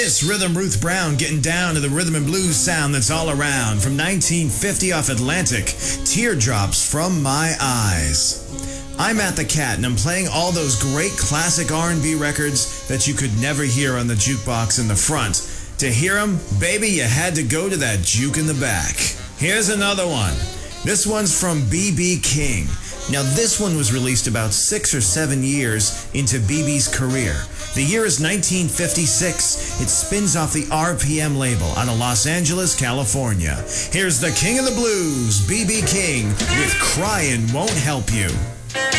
It's Rhythm Ruth Brown getting down to the rhythm and blues sound that's all around. From 1950 off Atlantic, Teardrops from My Eyes. I'm Matt the Cat, and I'm playing all those great classic R&B records that you could never hear on the jukebox in the front. To hear them, baby, you had to go to that juke in the back. Here's another one. This one's from B.B. King. Now, this one was released about 6 or 7 years into BB's career. The year is 1956. It spins off the RPM label out of Los Angeles, California. Here's the King of the Blues, B.B. King, with Crying Won't Help You.